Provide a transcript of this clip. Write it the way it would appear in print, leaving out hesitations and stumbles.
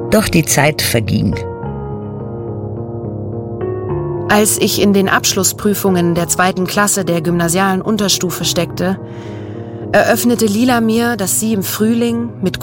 Doch die Zeit verging. Als ich in den Abschlussprüfungen der 2. Klasse der gymnasialen Unterstufe steckte, eröffnete Lila mir, dass sie im Frühling mit